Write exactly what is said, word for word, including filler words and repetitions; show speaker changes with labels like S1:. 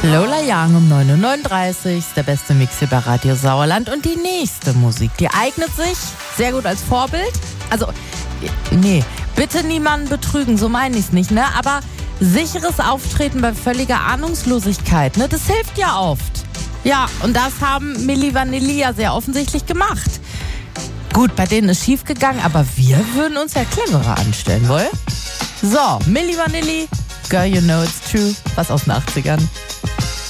S1: Lola Young um neun Uhr neununddreißig, der beste Mix hier bei Radio Sauerland. Und die nächste Musik, die eignet sich sehr gut als Vorbild. Also, nee, bitte niemanden betrügen, so meine ich es nicht, ne? Aber sicheres Auftreten bei völliger Ahnungslosigkeit, ne? Das hilft ja oft. Ja, und das haben Milli Vanilli ja sehr offensichtlich gemacht. Gut, bei denen ist schief gegangen, aber wir würden uns ja cleverer anstellen, wohl? So, Milli Vanilli, Girl, you know it's true, was aus den achtzigern.